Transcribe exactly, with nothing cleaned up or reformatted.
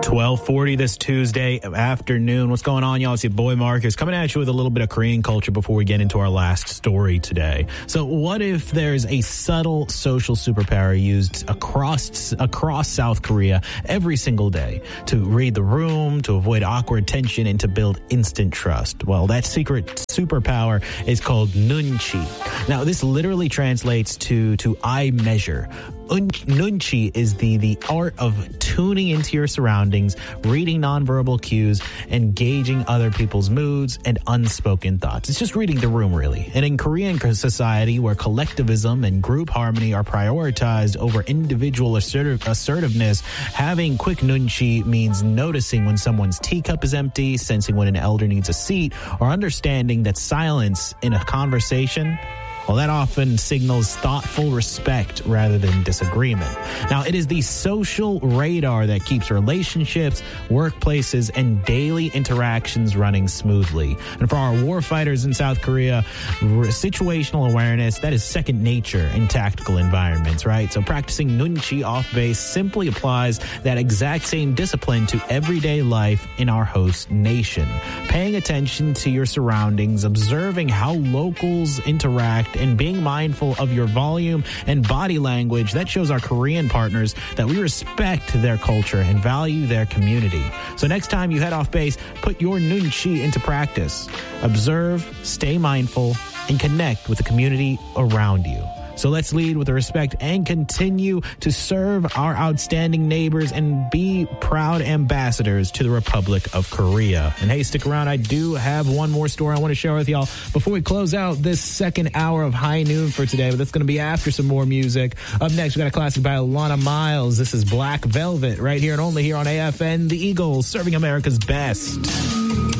twelve forty this Tuesday afternoon. What's going on, y'all? It's your boy Marcus coming at you with a little bit of Korean culture before we get into our last story today. So what if there's a subtle social superpower used across across South Korea every single day to read the room, to avoid awkward tension, and to build instant trust? Well, that secret superpower is called nunchi. Now, this literally translates to, to eye measure. Nunchi is the, the art of tuning into your surroundings, reading nonverbal cues, and gauging other people's moods and unspoken thoughts. It's just reading the room, really. And in Korean society, where collectivism and group harmony are prioritized over individual assertive, assertiveness, having quick nunchi means noticing when someone's teacup is empty, sensing when an elder needs a seat, or understanding that silence in a conversation, well, that often signals thoughtful respect rather than disagreement. Now, it is the social radar that keeps relationships, workplaces, and daily interactions running smoothly. And for our warfighters in South Korea, situational awareness, that is second nature in tactical environments, right? So practicing nunchi off base simply applies that exact same discipline to everyday life in our host nation. Paying attention to your surroundings, observing how locals interact, and being mindful of your volume and body language, that shows our Korean partners that we respect their culture and value their community. So next time you head off base, put your nunchi into practice. Observe, stay mindful, and connect with the community around you. So let's lead with respect and continue to serve our outstanding neighbors and be proud ambassadors to the Republic of Korea. And hey, stick around. I do have one more story I want to share with y'all before we close out this second hour of High Noon for today. But that's going to be after some more music. Up next, we got a classic by Alana Miles. This is Black Velvet right here and only here on A F N, The Eagles, serving America's best.